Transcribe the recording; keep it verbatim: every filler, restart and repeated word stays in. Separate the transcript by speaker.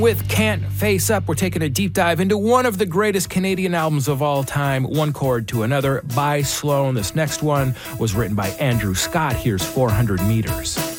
Speaker 1: With Can't Face Up, we're taking a deep dive into one of the greatest Canadian albums of all time, One Chord to Another by Sloan. This next one was written by Andrew Scott. Here's four hundred meters.